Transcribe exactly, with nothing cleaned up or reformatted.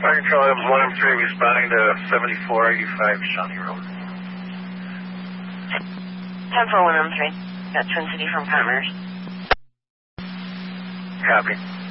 Fire Control, that was one M three responding to seventy-four eighty-five Shawnee Road. ten four one M three. Got Twin City from Commerce. Copy.